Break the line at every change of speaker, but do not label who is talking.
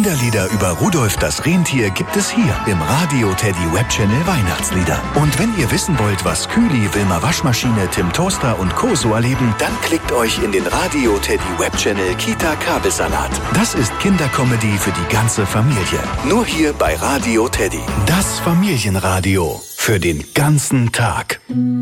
Kinderlieder über Rudolf das Rentier gibt es hier im Radio Teddy Webchannel Weihnachtslieder. Und wenn ihr wissen wollt, was Kühli, Wilma Waschmaschine, Tim Toaster und Co. so erleben, dann klickt euch in den Radio Teddy Webchannel Kita Kabelsalat. Das ist Kindercomedy für die ganze Familie. Nur hier bei Radio Teddy. Das Familienradio für den ganzen Tag.